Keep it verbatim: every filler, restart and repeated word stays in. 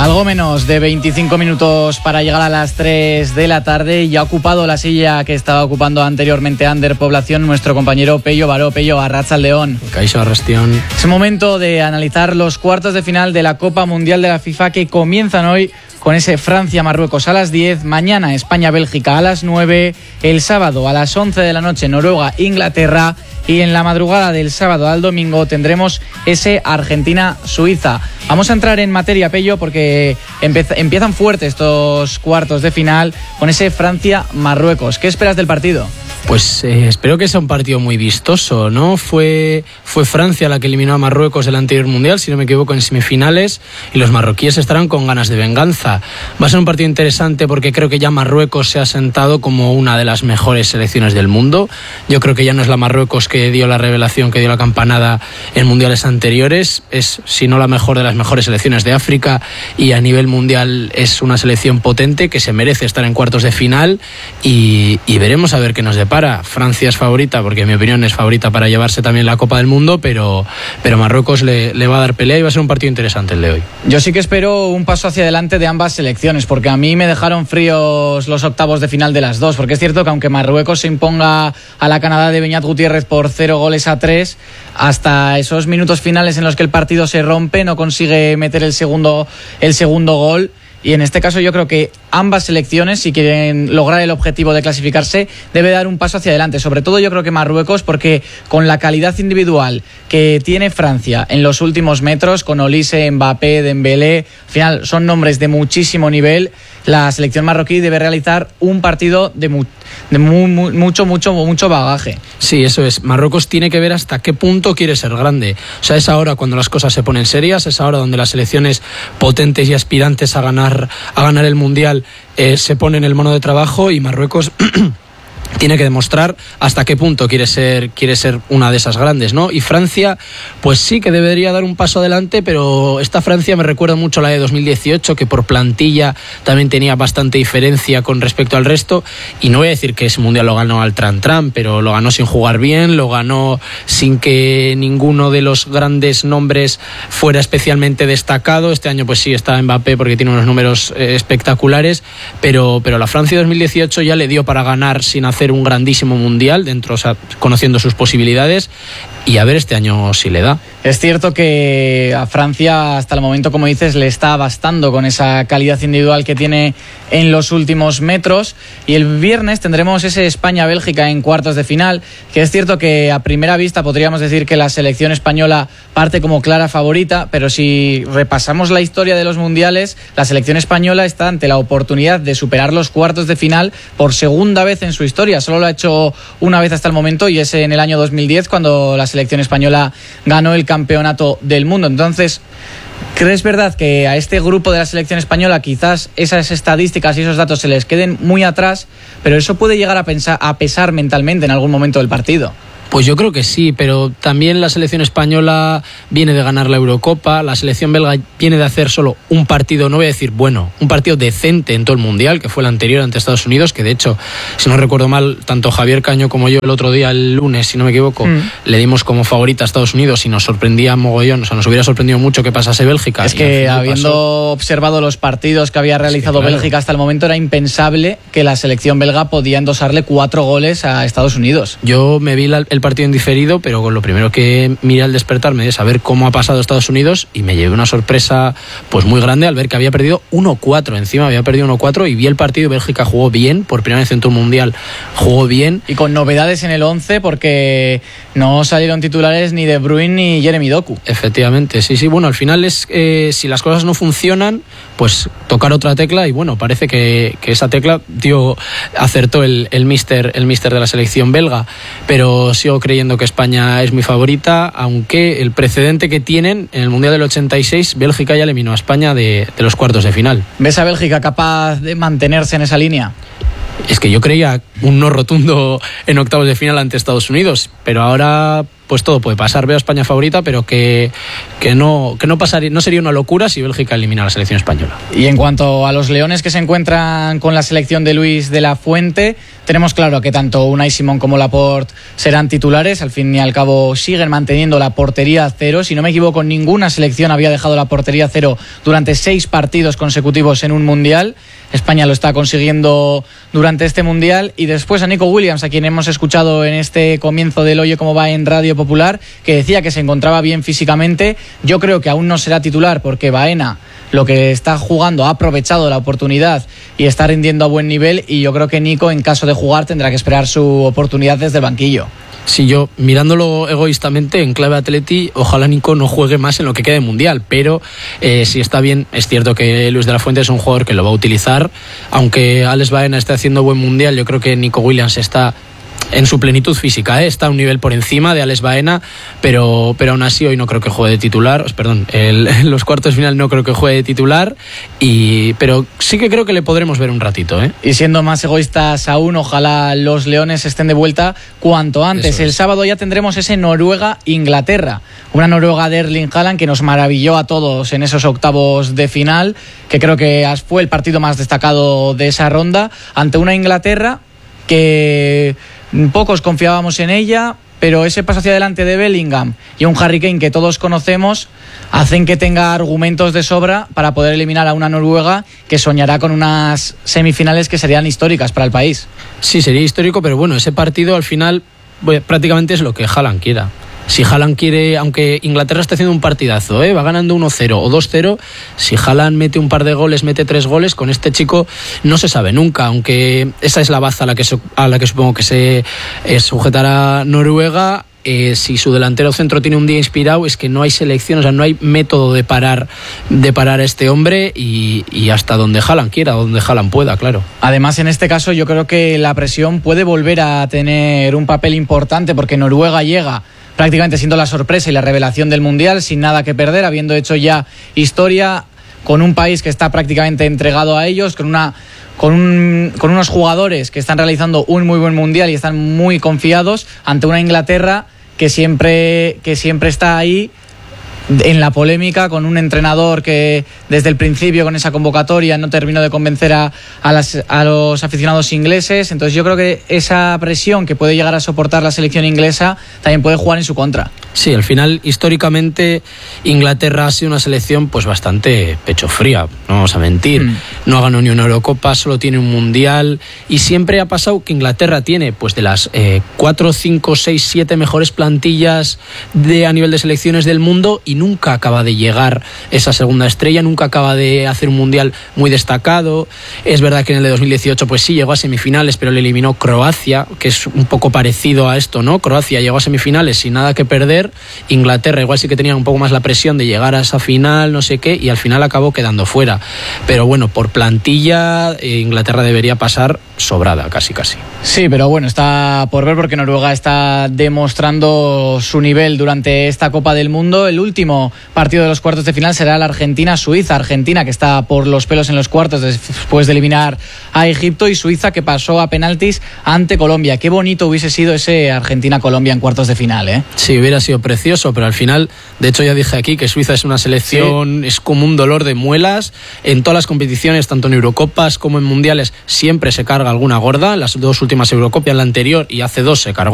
Algo menos de veinticinco minutos para llegar a las tres de la tarde y ha ocupado la silla que estaba ocupando anteriormente Ander Población, nuestro compañero Pello Baró. Pello, Arratsaldeón. Kaixo, Arrastión. Es momento de analizar los cuartos de final de la Copa Mundial de la FIFA que comienzan hoy con ese Francia-Marruecos a las diez, mañana España-Bélgica a las nueve, el sábado a las once de la noche Noruega-Inglaterra y en la madrugada del sábado al domingo tendremos ese Argentina-Suiza. Vamos a entrar en materia, Pello, porque empe- empiezan fuertes estos cuartos de final con ese Francia-Marruecos. ¿Qué esperas del partido? Pues eh, espero que sea un partido muy vistoso, ¿no? Fue, fue Francia la que eliminó a Marruecos del anterior Mundial, si no me equivoco, en semifinales, y los marroquíes estarán con ganas de venganza. Va a ser un partido interesante porque creo que ya Marruecos se ha sentado como una de las mejores selecciones del mundo. Yo creo que ya no es la Marruecos que dio la revelación, que dio la campanada en mundiales anteriores, es si no la mejor de las mejores selecciones de África, y a nivel mundial es una selección potente que se merece estar en cuartos de final, y, y veremos a ver qué nos depara. Francia es favorita, porque en mi opinión es favorita para llevarse también la Copa del Mundo, pero, pero Marruecos le, le va a dar pelea y va a ser un partido interesante el de hoy. Yo sí que espero un paso hacia adelante de ambas selecciones, porque a mí me dejaron fríos los octavos de final de las dos, porque es cierto que aunque Marruecos se imponga a la Canadá de Beñat Gutiérrez por cero goles a tres, hasta esos minutos finales en los que el partido se rompe no consigue meter el segundo, el segundo gol. Y en este caso yo creo que ambas selecciones, si quieren lograr el objetivo de clasificarse, debe dar un paso hacia adelante. Sobre todo yo creo que Marruecos, porque con la calidad individual que tiene Francia en los últimos metros, con Olise, Mbappé, Dembélé, al final son nombres de muchísimo nivel, la selección marroquí debe realizar un partido de, mu- de mu- mu- mucho, mucho, mucho bagaje. Sí, eso es. Marruecos tiene que ver hasta qué punto quiere ser grande. O sea, es ahora cuando las cosas se ponen serias, es ahora donde las selecciones potentes y aspirantes a ganar, a ganar el Mundial eh, se ponen el mono de trabajo, y Marruecos tiene que demostrar hasta qué punto quiere ser, quiere ser una de esas grandes, ¿no? Y Francia, pues sí que debería dar un paso adelante, pero esta Francia me recuerda mucho a la de dos mil dieciocho, que por plantilla también tenía bastante diferencia con respecto al resto, y no voy a decir que ese Mundial lo ganó al tran-tran, pero lo ganó sin jugar bien, lo ganó sin que ninguno de los grandes nombres fuera especialmente destacado. Este año pues sí está Mbappé porque tiene unos números eh, espectaculares, pero, pero la Francia dos mil dieciocho ya le dio para ganar sin hacer un grandísimo mundial dentro, o sea, conociendo sus posibilidades, y a ver este año si le da. Es cierto que a Francia hasta el momento, como dices, le está bastando con esa calidad individual que tiene en los últimos metros, y el viernes tendremos ese España-Bélgica en cuartos de final, que es cierto que a primera vista podríamos decir que la selección española parte como clara favorita, pero si repasamos la historia de los mundiales, la selección española está ante la oportunidad de superar los cuartos de final por segunda vez en su historia. Solo lo ha hecho una vez hasta el momento, y es en el año dos mil diez, cuando la selección española ganó el campeonato del mundo. Entonces, ¿crees verdad que a este grupo de la selección española quizás esas estadísticas y esos datos se les queden muy atrás, pero eso puede llegar a, pensar, a pesar mentalmente en algún momento del partido? Pues yo creo que sí, pero también la selección española viene de ganar la Eurocopa, la selección belga viene de hacer solo un partido, no voy a decir bueno, un partido decente en todo el Mundial, que fue el anterior ante Estados Unidos, que de hecho, si no recuerdo mal, tanto Javier Caño como yo el otro día, el lunes, si no me equivoco, mm. le dimos como favorita a Estados Unidos y nos sorprendía mogollón, o sea, nos hubiera sorprendido mucho que pasase Bélgica. Es que habiendo pasó. observado los partidos que había realizado sí, claro. Bélgica hasta el momento, era impensable que la selección belga podía endosarle cuatro goles a Estados Unidos. Yo me vi la, el partido en diferido, pero con lo primero que miré al despertarme es saber cómo ha pasado Estados Unidos, y me llevé una sorpresa pues muy grande al ver que había perdido uno cuatro, encima había perdido uno cuatro, y vi el partido. Bélgica jugó bien, por primera vez en todo un mundial jugó bien. Y con novedades en el once, porque no salieron titulares ni De Bruyne ni Jeremy Doku. Efectivamente, sí, sí, bueno, al final es eh, si las cosas no funcionan, pues tocar otra tecla, y bueno, parece que, que esa tecla, tío, acertó el, el míster el míster de la selección belga, pero sigo creyendo que España es mi favorita, aunque el precedente que tienen en el Mundial del ochenta y seis, Bélgica ya eliminó a España de, de los cuartos de final. ¿Ves a Bélgica capaz de mantenerse en esa línea? Es que yo creía un no rotundo en octavos de final ante Estados Unidos, pero ahora pues todo puede pasar. Veo a España favorita, pero que, que, no, que no, pasaría, no sería una locura si Bélgica elimina a la selección española. Y en cuanto a los leones que se encuentran con la selección de Luis de la Fuente, tenemos claro que tanto Unai Simón como Laporte serán titulares. Al fin y al cabo siguen manteniendo la portería cero. Si no me equivoco, ninguna selección había dejado la portería cero durante seis partidos consecutivos en un Mundial. España lo está consiguiendo durante este Mundial. Y después a Nico Williams, a quien hemos escuchado en este comienzo del Oye Cómo Va en Radio Popular, que decía que se encontraba bien físicamente. Yo creo que aún no será titular porque Baena, lo que está jugando, ha aprovechado la oportunidad y está rindiendo a buen nivel, y yo creo que Nico, en caso de jugar, tendrá que esperar su oportunidad desde el banquillo. Sí, yo, mirándolo egoístamente, en clave Atleti, ojalá Nico no juegue más en lo que quede Mundial, pero eh, si está bien, es cierto que Luis de la Fuente es un jugador que lo va a utilizar, aunque Alex Baena esté haciendo buen Mundial. Yo creo que Nico Williams está en su plenitud física, ¿eh? Está a un nivel por encima de Alex Baena, pero, pero aún así hoy no creo que juegue de titular, perdón, el, en los cuartos de final no creo que juegue de titular, y, pero sí que creo que le podremos ver un ratito, ¿eh? Y siendo más egoístas aún, ojalá los leones estén de vuelta cuanto antes. El sábado ya tendremos ese Noruega-Inglaterra, una Noruega de Erling Haaland que nos maravilló a todos en esos octavos de final, que creo que fue el partido más destacado de esa ronda, ante una Inglaterra que pocos confiábamos en ella, pero ese paso hacia adelante de Bellingham y un Harry Kane que todos conocemos hacen que tenga argumentos de sobra para poder eliminar a una Noruega que soñará con unas semifinales que serían históricas para el país. Sí, sería histórico, pero bueno, ese partido al final pues, prácticamente es lo que Haaland quiera. Si Haaland quiere, aunque Inglaterra esté haciendo un partidazo, ¿eh? va ganando uno cero o dos cero, si Haaland mete un par de goles, mete tres goles, con este chico no se sabe nunca, aunque esa es la baza a la que, a la que supongo que se eh, sujetará Noruega. Eh, si su delantero centro tiene un día inspirado, es que no hay selección, o sea, no hay método de parar de parar a este hombre, y, y hasta donde Haaland quiera, donde Haaland pueda, claro. Además, en este caso yo creo que la presión puede volver a tener un papel importante, porque Noruega llega prácticamente siendo la sorpresa y la revelación del Mundial, sin nada que perder, habiendo hecho ya historia, con un país que está prácticamente entregado a ellos, con una con, un, con unos jugadores que están realizando un muy buen Mundial y están muy confiados, ante una Inglaterra que siempre, que siempre está ahí en la polémica, con un entrenador que desde el principio con esa convocatoria no terminó de convencer a, a, las, a los aficionados ingleses. Entonces yo creo que esa presión que puede llegar a soportar la selección inglesa también puede jugar en su contra. Sí, al final históricamente Inglaterra ha sido una selección pues bastante pecho fría, no vamos a mentir. Mm. No ha ganado ni una Eurocopa, solo tiene un Mundial, y siempre ha pasado que Inglaterra tiene pues de las eh, cuatro, cinco, seis, siete mejores plantillas de, a nivel de selecciones del mundo, y nunca acaba de llegar esa segunda estrella, nunca acaba de hacer un Mundial muy destacado. Es verdad que en el de dos mil dieciocho pues sí llegó a semifinales, pero le eliminó Croacia, que es un poco parecido a esto, ¿no? Croacia llegó a semifinales sin nada que perder, Inglaterra igual sí que tenía un poco más la presión de llegar a esa final, no sé qué, y al final acabó quedando fuera. Pero bueno, por plantilla eh, Inglaterra debería pasar sobrada, casi casi. Sí, pero bueno, está por ver, porque Noruega está demostrando su nivel durante esta Copa del Mundo. El último partido de los cuartos de final será la Argentina-Suiza. Argentina que está por los pelos en los cuartos después de eliminar a Egipto, y Suiza que pasó a penaltis ante Colombia. Qué bonito hubiese sido ese Argentina-Colombia en cuartos de final, ¿eh? Sí, hubiera sido precioso, pero al final, de hecho ya dije aquí que Suiza es una selección, sí, es como un dolor de muelas. En todas las competiciones, tanto en Eurocopas como en Mundiales, siempre se carga alguna gorda. Las dos últimas Eurocopas, la anterior y hace dos se cargó